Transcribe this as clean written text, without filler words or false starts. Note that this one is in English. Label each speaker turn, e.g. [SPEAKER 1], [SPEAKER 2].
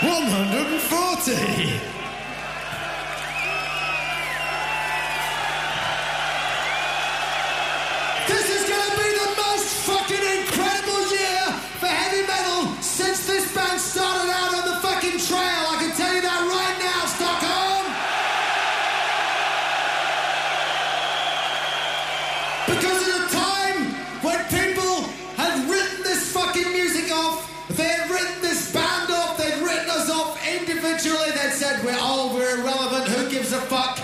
[SPEAKER 1] 140. This is going to be the most fucking incredible year for heavy metal since this band started out on the fucking trail. I can tell you that right now, Stockholm. Because at a time when people had written this fucking music off, they had written this band off, they'd written us off individually, they'd said, we're old, we're irrelevant, who gives a fuck?